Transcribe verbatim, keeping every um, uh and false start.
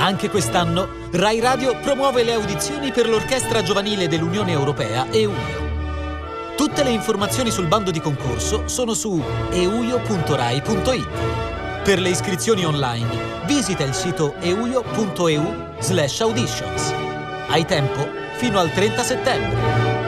Anche quest'anno Rai Radio promuove le audizioni per l'Orchestra Giovanile dell'Unione Europea EUIO. Tutte le informazioni sul bando di concorso sono su euio punto rai punto it. Per le iscrizioni online visita il sito euio punto eu slash auditions. Hai tempo fino al trenta settembre.